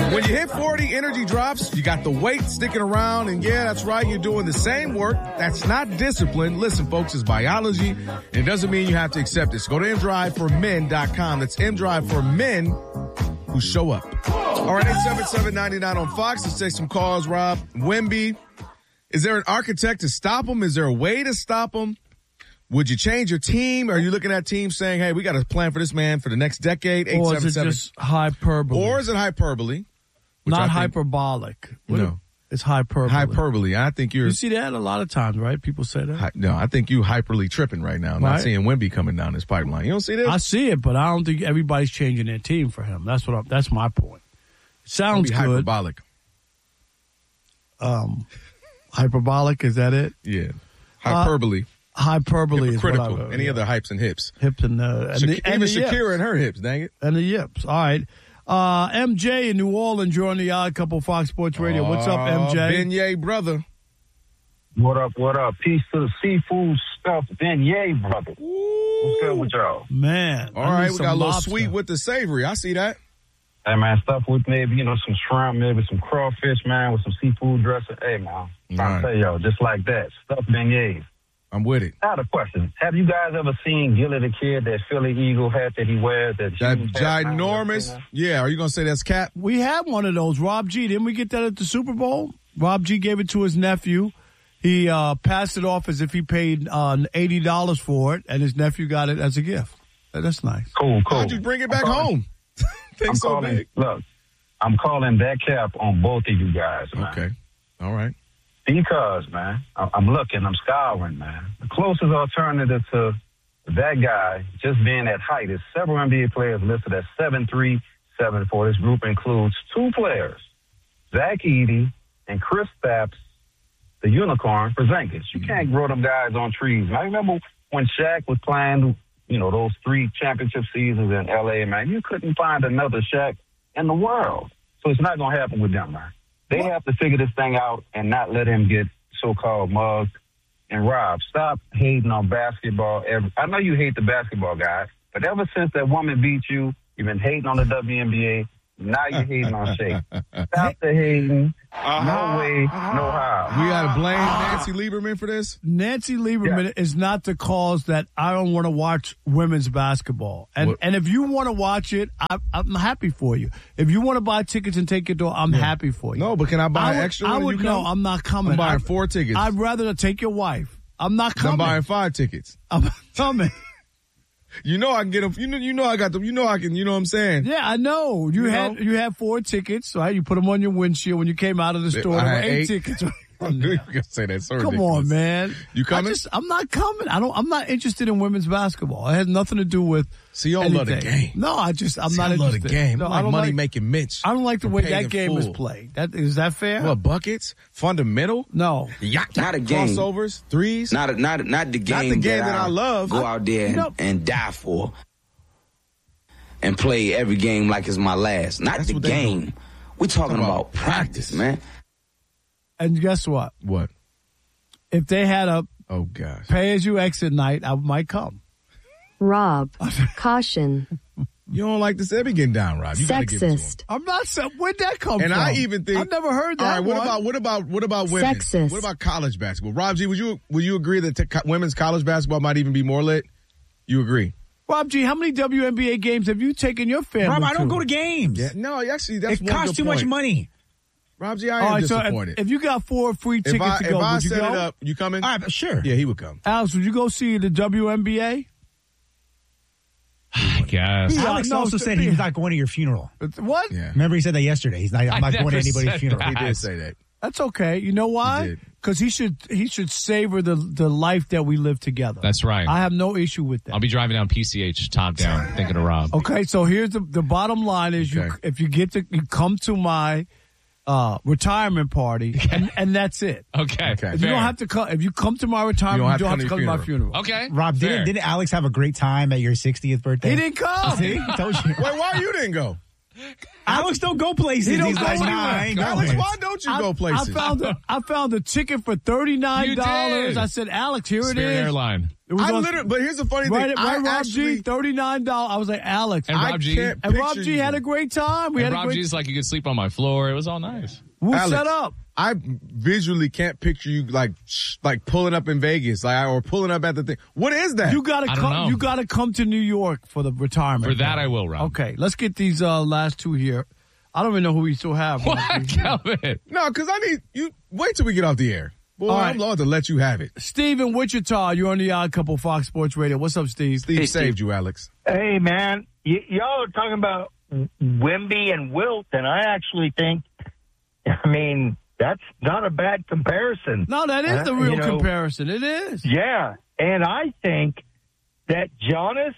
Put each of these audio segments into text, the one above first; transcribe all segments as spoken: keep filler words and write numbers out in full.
When you hit forty, energy drops. You got the weight sticking around. And yeah, that's right. You're doing the same work. That's not discipline. Listen, folks, it's biology. And it doesn't mean you have to accept it. So go to m drive for men dot com. That's M Drive for men who show up. All right, eight seven seven, nine nine on Fox. Let's take some calls, Rob. Wemby. Is there an architect to stop him? Is there a way to stop him? Would you change your team? Are you looking at teams saying, hey, we got a plan for this man for the next decade? Or is it just hyperbole? Or is it hyperbole? Not hyperbolic. What no. It's hyperbole. Hyperbole. I think you're... You see that a lot of times, right? People say that. Hi, no, I think you hyperly tripping right now. I'm right? not seeing Wemby coming down this pipeline. You don't see this? I see it, but I don't think everybody's changing their team for him. That's what. I'm, that's my point. It sounds good. Hyperbolic. Um, hyperbolic, is that it? Yeah. Hyperbole. Uh, hyperbole is critical. what I, Any yeah. other hypes and hips? Hips and, uh, and Sha- the, and even the Shakira yips. and her hips, dang it. And the yips. All right. Uh, M J in New Orleans, you're on the Odd Couple Fox Sports Radio. Oh, What's up, M J? Beignet, brother. What up, what up? Peace to the seafood stuffed beignet, brother. Ooh. What's good with y'all? Man. All I right, need we some got a little lobster. sweet with the savory. I see that. Hey, man, stuff with maybe, you know, some shrimp, maybe some crawfish, man, with some seafood dressing. Hey, man, I'm trying to tell y'all, just like that, stuffed beignets. I'm with it. I had a question. Have you guys ever seen Gilly the Kid, that Philly Eagle hat that he wears? That, That huge hat, man? ginormous. Yeah, are you going to say that's Cap? We had one of those. Rob G. Didn't we get that at the Super Bowl? Rob G. gave it to his nephew. He uh, passed it off as if he paid uh, eighty dollars for it, and his nephew got it as a gift. That's nice. Cool, cool. How'd you bring it back I'm home? I'm so calling, big. look, I'm calling that cap on both of you guys, man. Okay. All right. Because, man, I'm looking, I'm scouring, man. The closest alternative to that guy just being that height is several N B A players listed at seven three, seven four. This group includes two players, Zach Edey and Chris Stapps, the unicorn for Porzingis. You can't grow them guys on trees. I remember when Shaq was playing, you know, those three championship seasons in L A, man, you couldn't find another Shaq in the world. So it's not going to happen with them, man. They have to figure this thing out and not let him get so-called mugged. And, Rob, stop hating on basketball. Every, I know you hate the basketball guy, but ever since that woman beat you, you've been hating on the W N B A. Now you're hating on Shea. Stop the hating. Uh-huh. No way, no how. We got to blame Nancy Lieberman for this? Nancy Lieberman Yeah. is not the cause that I don't want to watch women's basketball. And What? and if you want to watch it, I, I'm happy for you. If you want to buy tickets and take it to, I'm happy for you. No, but can I buy I an would, extra I one? and would you no, come? I'm not coming. I'm buying I- four tickets. I'd rather take your wife. I'm not coming. I'm buying five tickets. I'm coming. You know I can get them. You know, you know I got them. You know I can. You know what I'm saying? Yeah, I know. You, You had know? you had four tickets, right? You put them on your windshield when you came out of the store. I There had were eight, eight. tickets. I knew you were gonna say that. So Come ridiculous. on, man. You coming? I just, I'm not coming. I don't. I'm not interested in women's basketball. It has nothing to do with. See, you don't love the anything. game. No, I just. I'm See, not I love interested. the game. No, I I like don't money like. making Mitch. I don't like the for way paying that the game is fool. played. That is that fair? What, buckets? Fundamental? No. Yeah. Not a game. Crossovers? Threes? Not, a, not, not the game, Not the game that I love. Go out there and, No. and die for, and play every game like it's my last. Not That's the what they game. do. We're talking Talking about, about practice, practice. man. And guess what? What? If they had a Oh, gosh. pay as you exit night, I might come. Rob, caution, You don't like this? Let me get down, Rob. You gotta give it to him. sexist, I'm not. sa- Where'd that come And from? I even think I've never heard that. All right, what one. about what about what about women? Sexist. What about college basketball? Rob G, would you would you agree that t- co- women's college basketball might even be more lit? You agree? Rob G? How many W N B A games have you taken your family Rob, I don't to? go to games. Yeah. No, actually, that's It one costs good too much point. money. Rob G, I All am right, so disappointed. if, if you got four free If tickets I, to if go, I would you set go? it up, you coming? All right, sure. Yeah, he would come. Alex, would you go see the W N B A? I guess. Yeah, Alex no, also to said be- he's not going to your funeral. What? Yeah, Remember, he said that yesterday. He's not. I'm I not going to never anybody's said funeral. he that. did say that. That's okay. You know He why? did. Because he should he should savor the the life that we live together. That's right. I have no issue with that. I'll be driving down P C H top down thinking of Rob. Okay, so here's the the bottom line: is you Okay. if you get to you come to my uh, retirement party, and, and that's it. Okay. Okay. If you don't have to come, if you come to my retirement, you don't have to come to my funeral. Okay. Rob, Fair. didn't, didn't Alex have a great time at your sixtieth birthday? He didn't come. See, I told you. Wait, why you didn't go? Alex don't go places. He don't He's go like, nah, anywhere. I ain't Alex, going. why don't you I, go places? I found a, I found a ticket for thirty-nine dollars. You did. I said, Alex, here Spirit it is. Airline. It was I on- literally, but here's the funny right, thing. right, I Rob actually, G, thirty-nine dollars. I was like, Alex. And I Rob G. can't And Rob picture G you. had a great time. We And had Rob a great G's like, you could sleep on my floor. It was all nice. We'll Alex, set up. I visually can't picture you like sh- like pulling up in Vegas, like or pulling up at the thing. What is that? You gotta I don't come. know. You gotta come to New York for the retirement. For that, I will, Rob. Okay, let's get these uh, last two here. I don't even know who we still have. What, Calvin? no, because I need you. Wait till we get off the air. Boy, All right. I'm going to let you have it. Steve in Wichita, you're on the Odd Couple Fox Sports Radio. What's up, Steve? Steve saved you, Alex. Hey, man, y- y'all are talking about Wemby and Wilt, and I actually think, I mean, that's not a bad comparison. No, that is the Uh, real you know, comparison. It is. Yeah, and I think that Giannis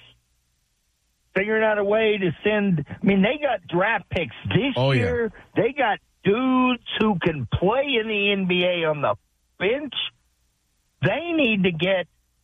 figuring out a way to send. I mean, they got draft picks this Oh, yeah. year. They got dudes who can play in the N B A on the bench. They need to get.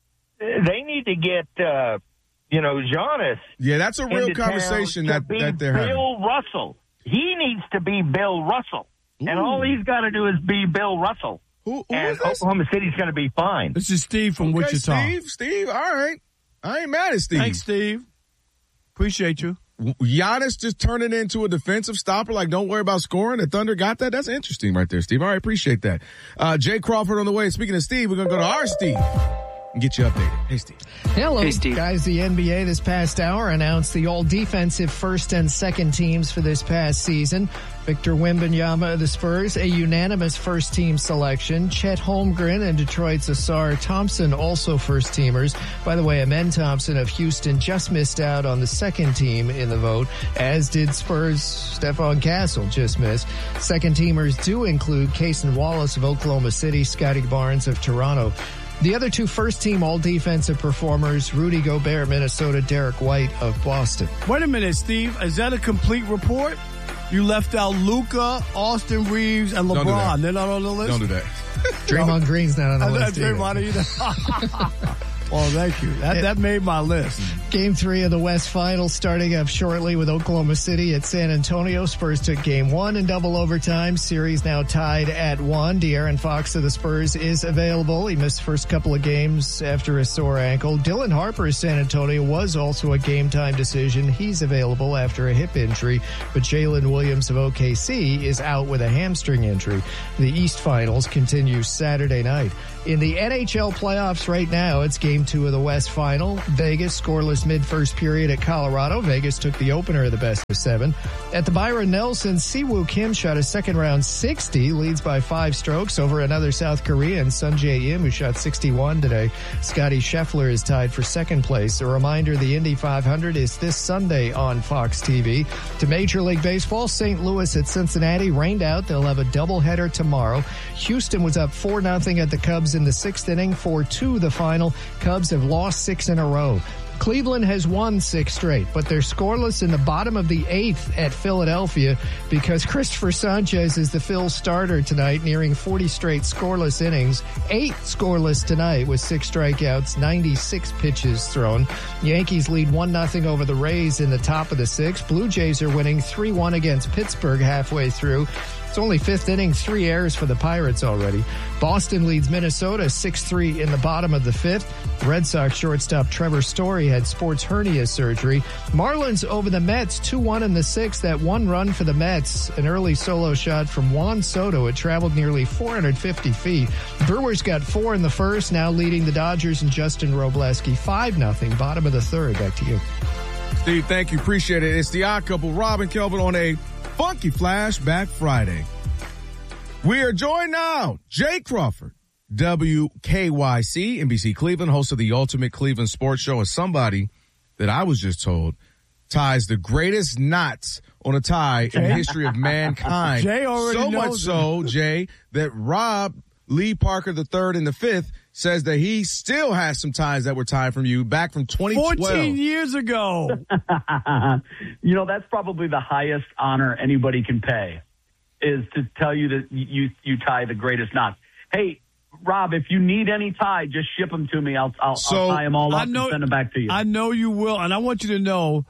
They need to get. Uh, you know, Giannis. Yeah, that's a real into conversation town that, to be that they're having. Bill Russell. He needs to be Bill Russell, and all he's got to do is be Bill Russell. Who, who and is this? Oklahoma City's going to be fine. This is Steve from Okay, Wichita. Steve, Steve, all right. I ain't mad at Steve. Thanks, Steve. Appreciate you. Giannis just turning into a defensive stopper, like don't worry about scoring. The Thunder got that. That's interesting right there, Steve. All right, appreciate that. Uh, Jay Crawford on the way. Speaking of Steve, we're going to go to our Steve and get you updated. Hey, Steve. Hello, Hey, Steve. guys. The N B A this past hour announced the all-defensive first and second teams for this past season. Victor Wembanyama of the Spurs, a unanimous first-team selection. Chet Holmgren and Detroit's Asar Thompson, also first-teamers. By the way, Amen Thompson of Houston just missed out on the second team in the vote, as did Spurs' Stephon Castle, just missed. Second-teamers do include Cason Wallace of Oklahoma City, Scotty Barnes of Toronto. The other two first-team all-defensive performers, Rudy Gobert, Minnesota, Derek White of Boston. Wait a minute, Steve. Is that a complete report? You left out Luka, Austin Reeves, and Don't do LeBron. that. They're not on the list? Don't do that. Draymond Green's not on the I list didn't either. either. Well, thank you. That, that made my list. Game three of the West Finals starting up shortly with Oklahoma City at San Antonio. Spurs took game one in double overtime. Series now tied at one. De'Aaron Fox of the Spurs is available. He missed the first couple of games after a sore ankle. Dylan Harper of San Antonio was also a game time decision. He's available after a hip injury, but Jalen Williams of O K C is out with a hamstring injury. The East Finals continue Saturday night. In the N H L playoffs right now, it's game two of the West Final. Vegas scoreless mid-first period at Colorado. Vegas took the opener of the best of seven. At the Byron Nelson, Siwoo Kim shot a second round sixty, leads by five strokes over another South Korean, Sun Jae-im, who shot sixty-one today. Scotty Scheffler is tied for second place. A reminder, the Indy five hundred is this Sunday on Fox T V. To Major League Baseball, Saint Louis at Cincinnati rained out. They'll have a doubleheader tomorrow. Houston was up four nothing at the Cubs in the sixth inning, four two the final. Cubs have lost six in a row. Cleveland has won six straight, but they're scoreless in the bottom of the eighth at Philadelphia because Christopher Sanchez is the Phil starter tonight, nearing forty straight scoreless innings. Eight scoreless tonight with six strikeouts, ninety-six pitches thrown. Yankees lead one nothing over the Rays in the top of the sixth. Blue Jays are winning three one against Pittsburgh halfway through. It's only fifth inning, three errors for the Pirates already. Boston leads Minnesota six three in the bottom of the fifth. Red Sox shortstop Trevor Story had sports hernia surgery. Marlins over the Mets two one in the sixth. That one run for the Mets, an early solo shot from Juan Soto. It traveled nearly four hundred fifty feet. Brewers got four in the first, now leading the Dodgers and Justin Robleski five nothing. Bottom of the third. Back to you. Steve, thank you. Appreciate it. It's the Odd Couple, Rob and Kelvin on a Funky Flashback Friday. We are joined now, Jay Crawford, W K Y C, N B C Cleveland, host of the Ultimate Cleveland Sports Show, and somebody that I was just told ties the greatest knots on a tie in the history of mankind. Jay already so much knows so, Jay, that Rob Lee Parker the third and the fifth says that he still has some ties that were tied from you back from twenty twelve. fourteen years ago. You know, that's probably the highest honor anybody can pay, is to tell you that you you tie the greatest knots. Hey, Rob, if you need any tie, just ship them to me. I'll I'll, So, I'll tie them all I up know- and send them back to you. I know you will, and I want you to know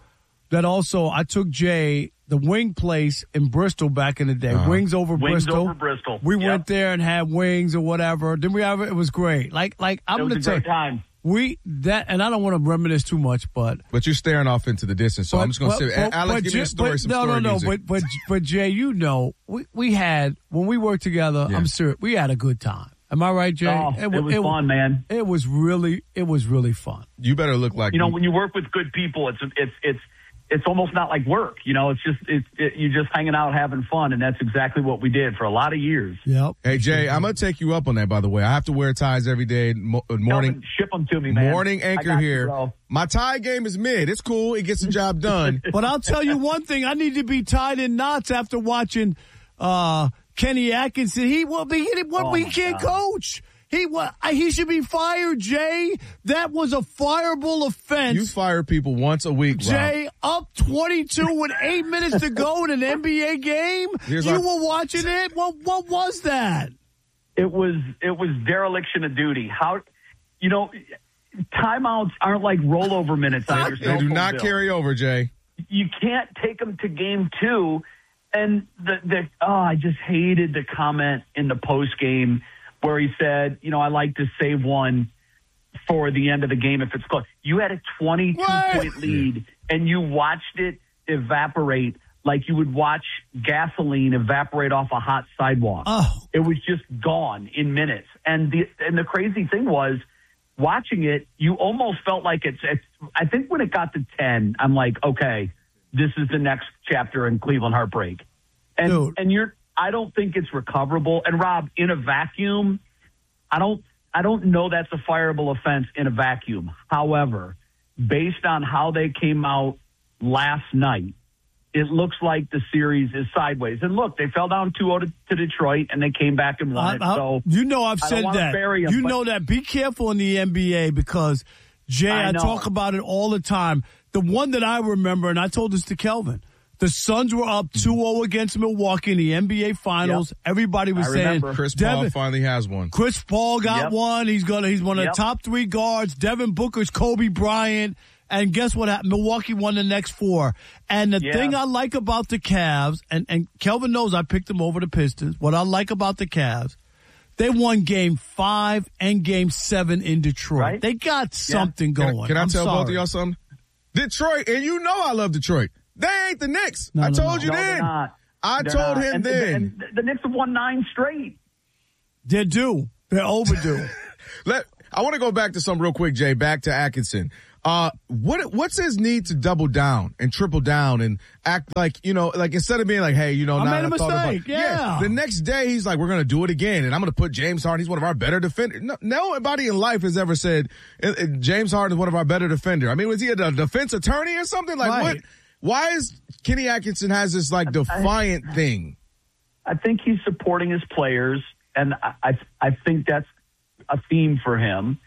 that also I took Jay the wing place in Bristol back in the day. Uh-huh. Wings over Wings Bristol. over Bristol. We Yep. went there and had wings or whatever. Then we have it was great. Like like I'm It was gonna a tell great you, time. we that and I don't want to reminisce too much, but But you're staring off into the distance, so but, I'm just going to but- say, but- Alex, but give me a Jay- story, but, some no, story no, no, music. but but but Jay, you know, we we had when we worked together. Yeah. I'm serious. We had a good time. Am I right, Jay? Oh, it, wa- was fun, man. It was really it was really fun. You better look like You know, when you work with good people, it's it's it's it's almost not like work. You know, it's just it's it, you're just hanging out, having fun, and that's exactly what we did for a lot of years. Yep. Hey, Jay, I'm going to take you up on that, by the way. I have to wear ties every day. Mo- morning Kelvin, ship them to me, man. morning I anchor got you, here. bro. My tie game is mid. It's cool. It gets the job done. But I'll tell you one thing: I need to be tied in knots after watching uh, Kenny Atkinson. He will be what Oh, we my can't God. coach. He wa- he should be fired, Jay. That was a fireable offense. You fire people once a week, Rob. Jay, up twenty-two with eight minutes to go in an N B A game. Here's you our- were watching it. What what was that? It was it was dereliction of duty. How, you know, timeouts aren't like rollover minutes on your They cell do phone not bill. carry over, Jay. You can't take them to game two. And the the oh, I just hated the comment in the post game where he said, you know, I like to save one for the end of the game if it's close. You had a twenty-two What? point lead, and you watched it evaporate like you would watch gasoline evaporate off a hot sidewalk. Oh. It was just gone in minutes. And the and the crazy thing was, watching it, you almost felt like it's, it's I think when it got to ten, I'm like, okay, this is the next chapter in Cleveland heartbreak. And Dude. and you're I don't think it's recoverable. And Rob, in a vacuum, I don't I don't know that's a fireable offense in a vacuum. However, based on how they came out last night, it looks like the series is sideways. And look, they fell down two oh to, to Detroit, and they came back and won I- it. I- So you know I've I don't said wanna that. bury 'em, you but- know that. Be careful in the N B A because, Jay, I, I know. talk about it all the time. The one that I remember, and I told this to Kelvin, the Suns were up two oh against Milwaukee in the N B A Finals. Yep. Everybody was I saying remember. Chris Paul Devin, finally has one. Chris Paul got Yep. one. He's gonna. He's one of Yep. the top three guards. Devin Booker's Kobe Bryant. And guess what happened? Milwaukee won the next four. And the Yeah. thing I like about the Cavs, and, and Kelvin knows I picked them over the Pistons. What I like about the Cavs, they won game five and game seven in Detroit. Right. They got something Can I- going. Can I I'm tell sorry. both of y'all something? Detroit, and you know I love Detroit. They ain't the Knicks. No, I no, told no. you No, they're then. not. I They're told not. him and, then. And the Knicks have won nine straight. They're due. They're overdue. Let I want to go back to something real quick, Jay. Back to Atkinson. Uh, what what's his need to double down and triple down and act like, you know, like instead of being like, hey, you know, I nah, made a thought about- mistake, yeah. The next day he's like, we're gonna do it again, and I'm gonna put James Harden. He's one of our better defenders. No, nobody in life has ever said uh, uh, James Harden is one of our better defenders. I mean, was he a defense attorney or something? Like Right. what? Why is Kenny Atkinson has this like defiant thing? I think he's supporting his players, and I, I I think that's a theme for him.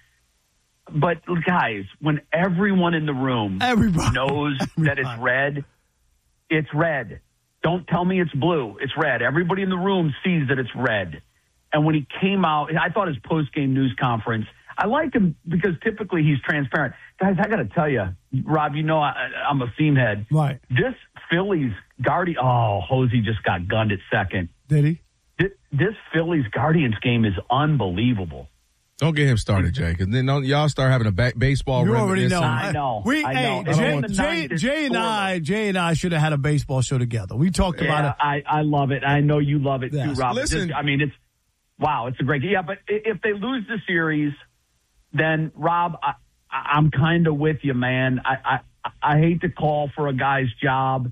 But guys, when everyone in the room Everybody. knows that it's red, it's red. Don't tell me it's blue. It's red. Everybody in the room sees that it's red. And when he came out, I thought his post-game news conference, I like him because typically he's transparent. Guys, I got to tell you, Rob, you know I, I'm a theme head. Right. This Phillies Guardian, oh, Hosey just got gunned at second. Did he? This, this Phillies Guardians game is unbelievable. Don't get him started, Jay, because then don't, y'all start having a ba- baseball. You already know. I know. We, I hey, know. And Jay, in the Jay, ninth, it's Jay and scoreless. I, Jay and I should have had a baseball show together. We talked about Yeah, it. I, I love it. I know you love it Yes. too, Rob. Listen. This- I mean, it's wow. It's a great game. Yeah, but i- if they lose the series, then Rob, I, I- I'm kind of with you, man. I, I I hate to call for a guy's job,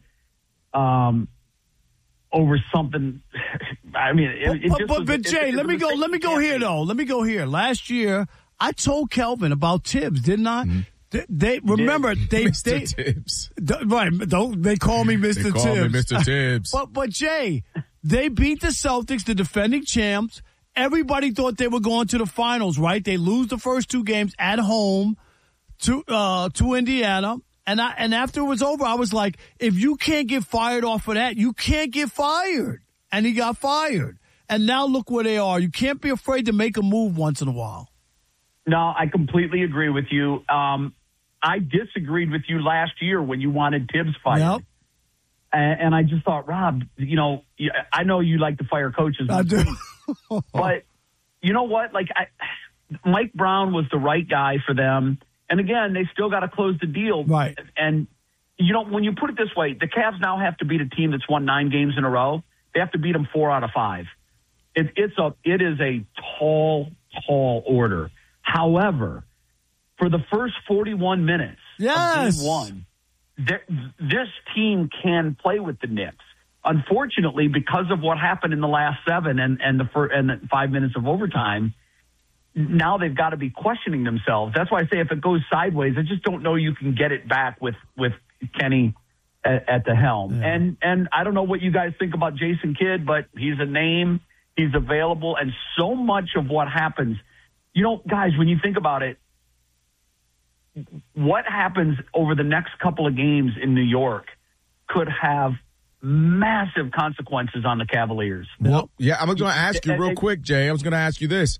um, over something. I mean, it, it but, just but, was- but it- Jay, it's let a me go. mistake Let me you go can't here make. though. Let me go here. Last year, I told Kelvin about Tibbs, didn't I? Mm-hmm. They, they remember they Mister they Tibbs. d- right. Don't they call me Mister They Tibbs? call me Mister Tibbs. But but Jay, they beat the Celtics, the defending champs. Everybody thought they were going to the finals, right? They lose the first two games at home to uh, to Indiana. And I and after it was over, I was like, if you can't get fired off of that, you can't get fired. And he got fired. And now look where they are. You can't be afraid to make a move once in a while. No, I completely agree with you. Um, I disagreed with you last year when you wanted Tibbs fired. Yep. And, and I just thought, Rob, you know, I know you like to fire coaches. I do. But you know what? Like, I, Mike Brown was the right guy for them. And again, they still got to close the deal. Right. And, you know, when you put it this way, the Cavs now have to beat a team that's won nine games in a row. They have to beat them four out of five. It, it's a, it is a tall, tall order. However, for the first forty-one minutes yes. of game one, th- this team can play with the Knicks. Unfortunately, because of what happened in the last seven and, and the first, and the five minutes of overtime, now they've got to be questioning themselves. That's why I say if it goes sideways, I just don't know you can get it back with, with Kenny at, at the helm. Yeah. And and I don't know what you guys think about Jason Kidd, but he's a name, he's available, and so much of what happens, you know, guys, when you think about it, what happens over the next couple of games in New York could have massive consequences on the Cavaliers. Well, yeah, I'm going to ask you real quick, Jay. I was going to ask you this.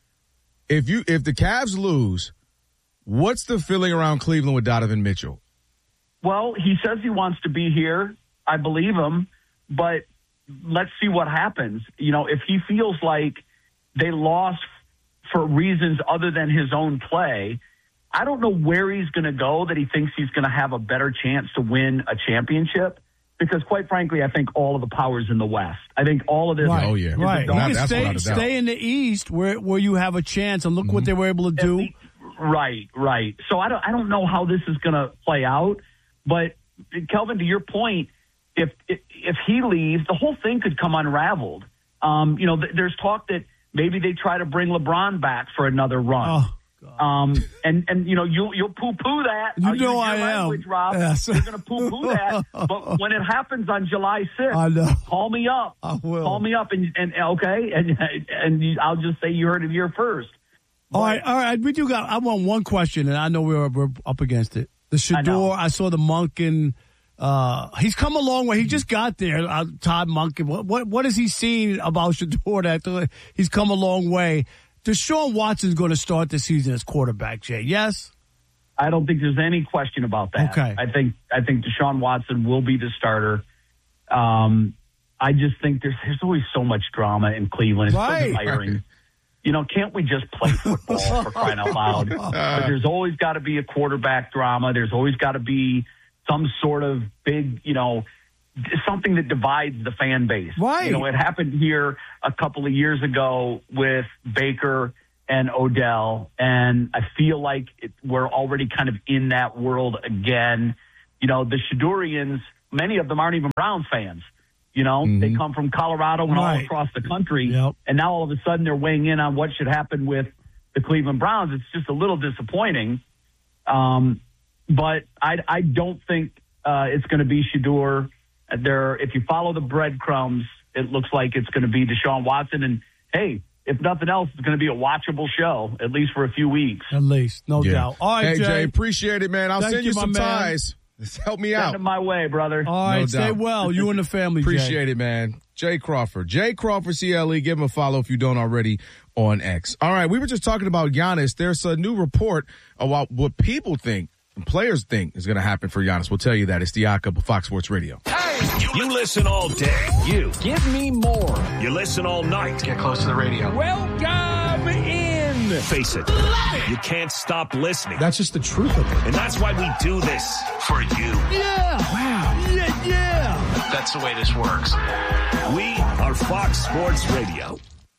If you if the Cavs lose, what's the feeling around Cleveland with Donovan Mitchell? Well, he says he wants to be here. I believe him, but let's see what happens. You know, if he feels like they lost for reasons other than his own play, I don't know where he's going to go that he thinks he's going to have a better chance to win a championship. Because, quite frankly, I think all of the power's in the West. I think all of this. Right. Oh, yeah. Right. You can stay, stay in the East where, where you have a chance, and look mm-hmm. what they were able to do. Right, right. So I don't, I don't know how this is going to play out. But, Kelvin, to your point, if, if if he leaves, the whole thing could come unraveled. Um, you know, th- there's talk that maybe they try to bring LeBron back for another run. Oh. Um, and, and, you know, you'll, you'll poo-poo that. You I'll know I language, am. Rob. Yes. You're going to poo-poo that. But when it happens on July sixth, I know. call me up. I will. Call me up and, and okay. And, and I'll just say you heard it here first. But, all right. All right. We do got, I want one question, and I know we're, we're up against it. The Shedeur, I, I saw the Monken. Uh, he's come a long way. He just got there. Uh, Todd Monken. What, what, what has he seen about Shedeur that he's come a long way? Deshaun Watson's going to start the season as quarterback, Jay. Yes? I don't think there's any question about that. Okay. I think I think Deshaun Watson will be the starter. Um, I just think there's there's always so much drama in Cleveland. It's right. so tiring. You know, can't we just play football for crying out loud? But there's always got to be a quarterback drama. There's always got to be some sort of big, you know, something that divides the fan base. Right. You know, it happened here a couple of years ago with Baker and Odell, and I feel like it, we're already kind of in that world again. You know, the Shedeurians, many of them aren't even Browns fans. You know, mm-hmm. they come from Colorado and right. all across the country, yep. and now all of a sudden they're weighing in on what should happen with the Cleveland Browns. It's just a little disappointing. Um, but I, I don't think uh, it's going to be Shedeur. There, if you follow the breadcrumbs, it looks like it's going to be Deshaun Watson. And, hey, if nothing else, it's going to be a watchable show, at least for a few weeks. At least, no yeah. doubt. All right, hey, Jay. Jay, appreciate it, man. I'll Thank send you, you some ties. Help me Send out. them my way, brother. All right, no stay doubt. well. You and the family, Appreciate Jay. it, man. Jay Crawford. Jay Crawford, C L E. Give him a follow if you don't already on X. All right, we were just talking about Giannis. There's a new report about what people think and players think is going to happen for Giannis. We'll tell you that. It's the Yacht Club of Fox Sports Radio. Hey, you listen all day. You. Give me more. You listen all night. Get close to the radio. Welcome in. Face it. You can't stop listening. That's just the truth of it. And that's why we do this. For you. Yeah. Wow. Yeah, yeah. That's the way this works. We are Fox Sports Radio.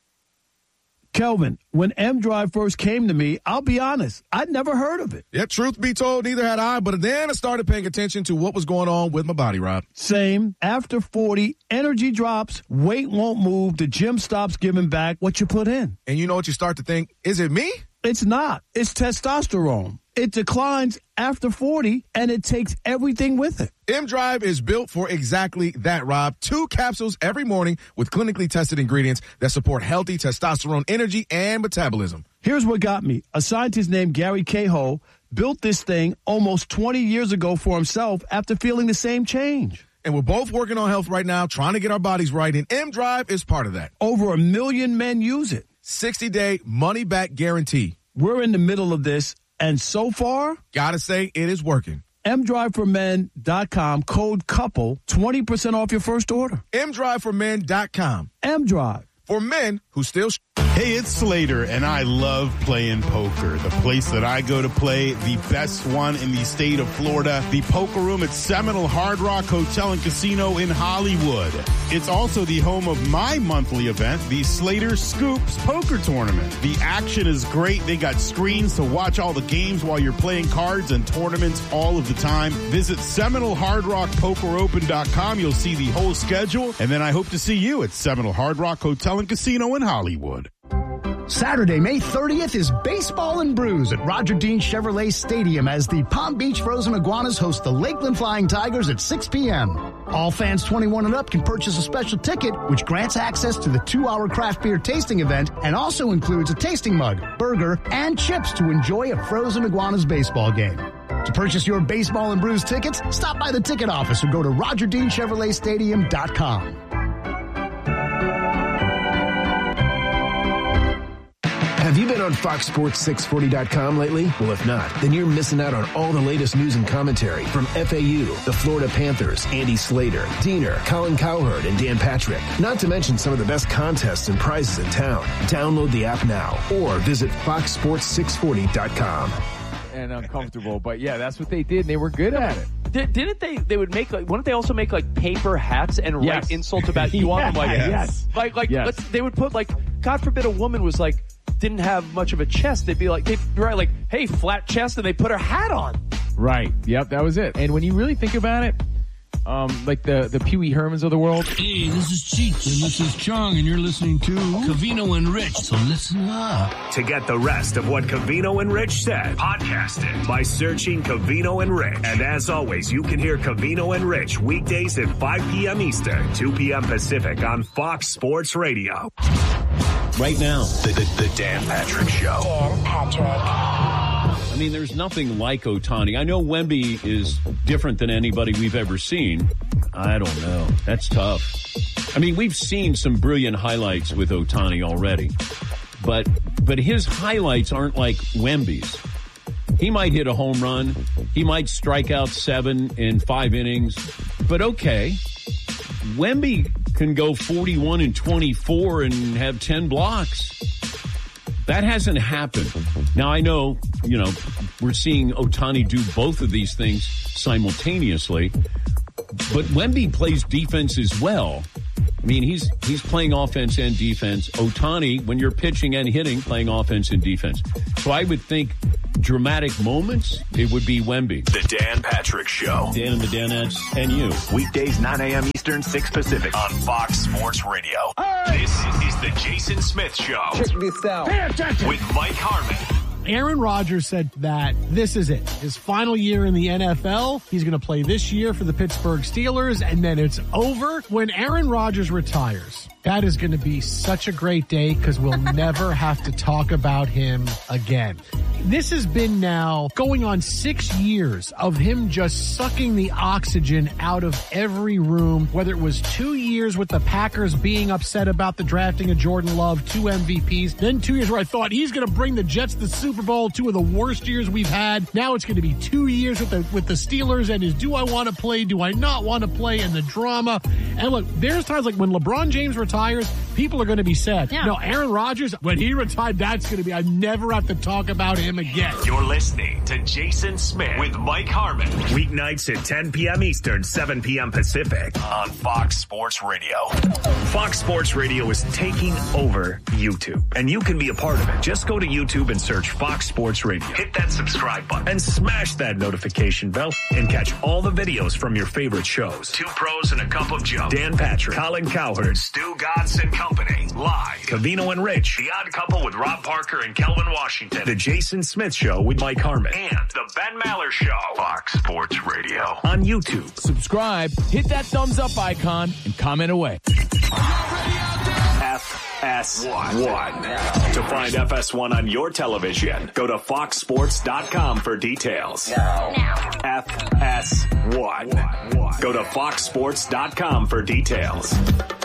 Kelvin, when M-Drive first came to me, I'll be honest, I'd never heard of it. Yeah, truth be told, neither had I, but then I started paying attention to what was going on with my body, Rob. Same. After forty, energy drops, weight won't move, the gym stops giving back what you put in. And you know what you start to think? Is it me? It's not. It's testosterone. It declines after forty, and it takes everything with it. M-Drive is built for exactly that, Rob. Two capsules every morning with clinically tested ingredients that support healthy testosterone energy and metabolism. Here's what got me. A scientist named Gary Cahill built this thing almost twenty years ago for himself after feeling the same change. And we're both working on health right now, trying to get our bodies right, and M-Drive is part of that. Over a million men use it. sixty-day money-back guarantee. We're in the middle of this, And so far, gotta say, it is working. M drive for men dot com, code COUPLE, twenty percent off your first order. M drive for men dot com. M-Drive. For men who still... Sh- Hey, it's Slater, and I love playing poker. The place that I go to play, the best one in the state of Florida, the Poker Room at Seminole Hard Rock Hotel and Casino in Hollywood. It's also the home of my monthly event, the Slater Scoops Poker Tournament. The action is great. They got screens to watch all the games while you're playing cards and tournaments all of the time. Visit Seminole Hard Rock Poker Open dot com. You'll see the whole schedule, and then I hope to see you at Seminole Hard Rock Hotel and Casino in Hollywood. Saturday, May thirtieth is Baseball and Brews at Roger Dean Chevrolet Stadium as the Palm Beach Frozen Iguanas host the Lakeland Flying Tigers at six p.m. All fans twenty-one and up can purchase a special ticket, which grants access to the two-hour craft beer tasting event and also includes a tasting mug, burger, and chips to enjoy a Frozen Iguanas baseball game. To purchase your Baseball and Brews tickets, stop by the ticket office or go to roger dean chevrolet stadium dot com. Have you been on fox sports six forty dot com lately? Well, if not, then you're missing out on all the latest news and commentary from F A U, the Florida Panthers, Andy Slater, Diener, Colin Cowherd, and Dan Patrick. Not to mention some of the best contests and prizes in town. Download the app now or visit fox sports six forty dot com. And uncomfortable, but yeah, that's what they did, and they were good at it. Did, didn't they? They would make like. Wouldn't they also make like paper hats and write Yes. insults about you on them? Like Yes. yes, like like Yes. let's, they would put like, God forbid, a woman was like didn't have much of a chest. They'd be like, they'd write like, hey, flat chest, and they put her hat on. Right. Yep, that was it. And when you really think about it, um, like the, the Pee Wee Hermans of the world. Hey, this is Cheech, and this is Chong, and you're listening to Covino and Rich, so listen up. To get the rest of what Covino and Rich said, podcast it by searching Covino and Rich. And as always, you can hear Covino and Rich weekdays at five p.m. Eastern, two p.m. Pacific on Fox Sports Radio. Right now, the, the, the Dan Patrick Show. Dan Patrick. I mean, there's nothing like Ohtani. I know Wemby is different than anybody we've ever seen. I don't know. That's tough. I mean, we've seen some brilliant highlights with Ohtani already. But but his highlights aren't like Wemby's. He might hit a home run. He might strike out seven in five innings. But okay. Wemby can go forty-one and twenty-four and have ten blocks. That hasn't happened. Now, I know, you know, we're seeing Ohtani do both of these things simultaneously, but Wemby plays defense as well. I mean, he's he's playing offense and defense. Ohtani, when you're pitching and hitting, playing offense and defense. So I would think dramatic moments, it would be Wemby. The Dan Patrick Show. Dan and the Danettes and you. Weekdays, nine a.m. Eastern, six Pacific on Fox Sports Radio. This is the Jason Smith Show. Check this out. With Mike Harmon. Aaron Rodgers said that this is it. His final year in the N F L. He's going to play this year for the Pittsburgh Steelers, and then it's over. When Aaron Rodgers retires, that is going to be such a great day because we'll never have to talk about him again. This has been now going on six years of him just sucking the oxygen out of every room, whether it was two years with the Packers being upset about the drafting of Jordan Love, two M V Ps, then two years where I thought he's going to bring the Jets to the Super Bowl, two of the worst years we've had. Now it's going to be two years with the with the Steelers and his do I want to play, do I not want to play, and the drama. And look, there's times like when LeBron James retires, people are going to be sad. Yeah. No, Aaron Rodgers, when he retired, that's going to be, I never have to talk about him again. You're listening to Jason Smith with Mike Harmon. Weeknights at ten p.m. Eastern, seven p.m. Pacific on Fox Sports Radio. Fox Sports Radio is taking over YouTube, and you can be a part of it. Just go to YouTube and search Fox Sports Radio. Hit that subscribe button and smash that notification bell and catch all the videos from your favorite shows. Two Pros and a Cup of Joe. Dan Patrick, Colin Cowherd, Stu Godson Company. Live. Covino and Rich. The Odd Couple with Rob Parker and Kelvin Washington. The Jason Smith Show with Mike Harmon. And The Ben Maller Show. Fox Sports Radio. On YouTube. Subscribe, hit that thumbs up icon, and comment away. F S one. To find F S one on your television, go to fox sports dot com for details. F S one. Go to fox sports dot com for details.